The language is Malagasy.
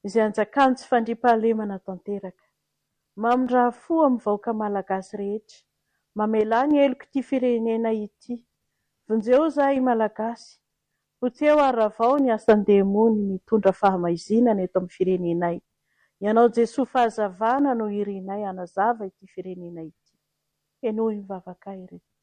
izay anjakany tsy fandriampahalemana tanteraka. Mamindraha fo amin'ny vahoaka malagasy rehetra, mamela ny eloko ity firenena ity. Vonjeo zahay malagasy, poteo ary avao ny asan-demony mitondra fahamaizina eto amin'ny firenenay. Ianao Jesosy fahazavana no irinay hanazava ity firenena ity. Enoy ny vavakay reto.